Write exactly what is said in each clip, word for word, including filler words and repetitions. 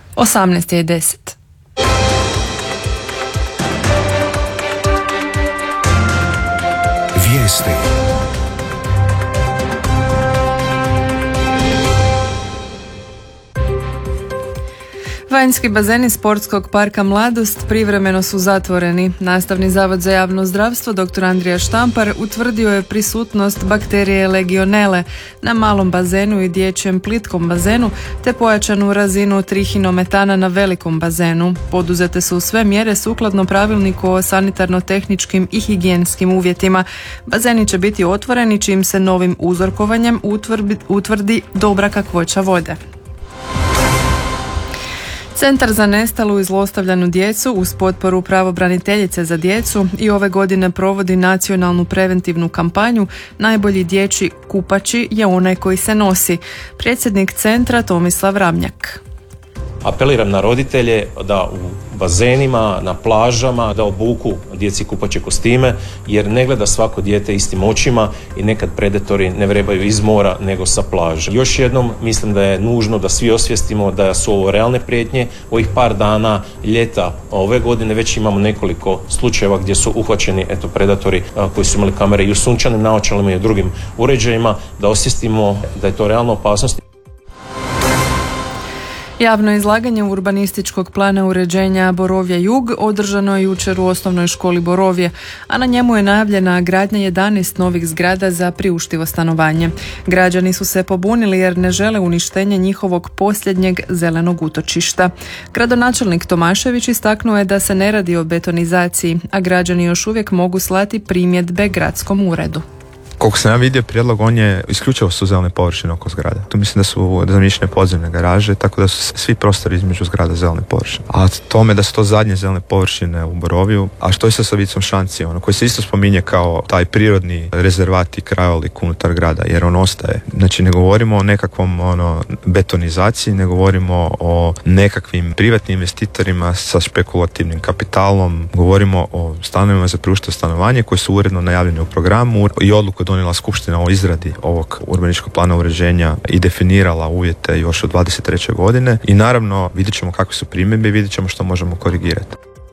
osamnaest je i deset. Vijesti. Vanjski bazeni Sportskog parka Mladost privremeno su zatvoreni. Nastavni zavod za javno zdravstvo dr. Andrija Štampar utvrdio je prisutnost bakterije legionele na malom bazenu i dječjem plitkom bazenu, te pojačanu razinu trihinometana na velikom bazenu. Poduzete su sve mjere sukladno pravilniku o sanitarno-tehničkim i higijenskim uvjetima. Bazeni će biti otvoreni čim se novim uzorkovanjem utvrdi, utvrdi dobra kakvoća vode. Centar za nestalu i zlostavljanu djecu uz potporu pravobraniteljice za djecu i ove godine provodi nacionalnu preventivnu kampanju Najbolji dječji kupači je onaj koji se nosi. Predsjednik centra Tomislav Ramljak. Apeliram na roditelje da u bazenima, na plažama, da obuku djeci kupaće kostime, jer ne gleda svako dijete istim očima i nekad predatori ne vrebaju iz mora nego sa plaže. Još jednom mislim da je nužno da svi osvijestimo da su ovo realne prijetnje. Ovih par dana ljeta ove godine već imamo nekoliko slučajeva gdje su uhvaćeni eto, predatori a, koji su imali kamere i u sunčanim naočalama i u drugim uređajima, da osvijestimo da je to realna opasnost. Javno izlaganje urbanističkog plana uređenja Borovje Jug održano je jučer u osnovnoj školi Borovje, a na njemu je najavljena gradnja jedanaest novih zgrada za priuštivo stanovanje. Građani su se pobunili jer ne žele uništenje njihovog posljednjeg zelenog utočišta. Gradonačelnik Tomašević istaknuo je da se ne radi o betonizaciji, a građani još uvijek mogu slati primjedbe gradskom uredu. Koliko sam ja vidio prijedlog, on je isključivo su zelene površine oko zgrade. Tu mislim da su zamišljene podzemne garaže, tako da su svi prostori između zgrada zelene površine. A tome da su to zadnje zelene površine u Borovju, a što je sa Savicom Šanci, ono, koji se isto spominje kao taj prirodni rezervat i krajolik unutar grada, jer on ostaje. Znači ne govorimo o nekakvom ono, betonizaciji, ne govorimo o nekakvim privatnim investitorima sa špekulativnim kapitalom, govorimo o stanovima za priuštivo stanovanje koji su uredno najavljeni u programu i odluku donijela skupština o izradi ovog urbanističkog plana uređenja i definirala uvjete još od dvadeset treće godine i naravno vidjet ćemo kakve su primjedbe i vidjet ćemo što možemo korigirati.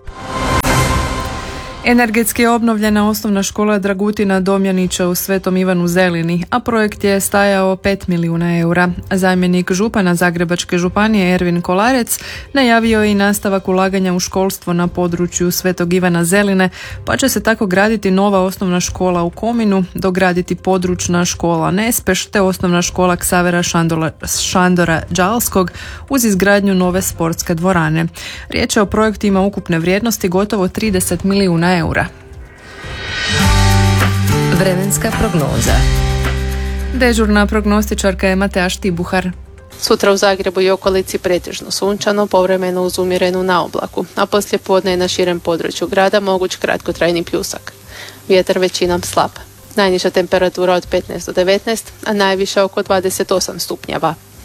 Energetski je obnovljena osnovna škola Dragutina Domjanića u Svetom Ivanu Zelini, a projekt je stajao pet milijuna eura. Zamjenik župana Zagrebačke županije Ervin Kolarec najavio je i nastavak ulaganja u školstvo na području Svetog Ivana Zeline, pa će se tako graditi nova osnovna škola u Kominu, dograditi područna škola Nespeš te osnovna škola Ksavera Šandora, Šandora Đalskog uz izgradnju nove sportske dvorane. Riječ je o projektima ukupne vrijednosti gotovo trideset milijuna eura. Vremenska prognoza. Dežurna prognostičarka je Matea Štibuhar. Sutra u Zagrebu i okolici pretežno sunčano, povremeno uz umjerenu naoblaku, a poslije podne je na širem području grada moguć kratkotrajni pljusak. Vjetar većinom slab. Najniža temperatura od petnaest do devetnaest, a najviša oko dvadeset osam stupnjeva.